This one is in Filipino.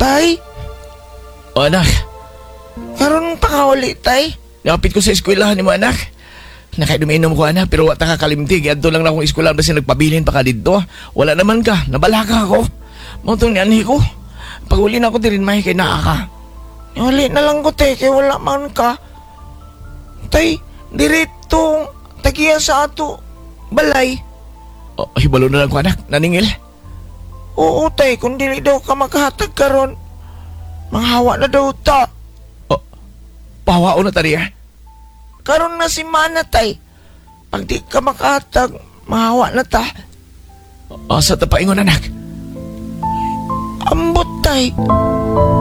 Tay, O anak, karon pa ka uli, tay. napit ko sa eskwelahan ni mo anak. Nakainuminom ko anak, pero wata ka kalimtig. Adto lang na akong eskwelahan basta nagpabilin pa ka dito. Wala naman ka, nabalaga ako. Mautong ni anhi ko. Pag uli na ako dirin may kay naa ka. Uli na lang ko, tay, kay wala man ka. Tay, dirito, tagiya sa ato, balay. O, hibalo na lang ko anak, naningil. Oo, tay, kung dili daw ka maghatag karon, manghawa na daw ta. O, pahawao na tariya. Karon na si Mana, tay. Pag di ka makahatag, mahawa na ta. O, sa tapaingon anak. Ambot, tay.